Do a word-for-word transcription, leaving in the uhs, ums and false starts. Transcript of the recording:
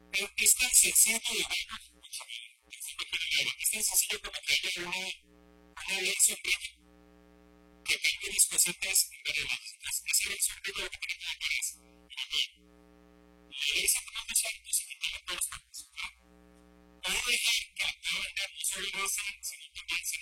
Es, es tan sencillo, digamos, escúchame, disculpa que le diga, es tan sencillo como que haya una, una ley suprema que tenga unas cositas variadas. Entonces, esa ley suprema lo que tiene que ver es,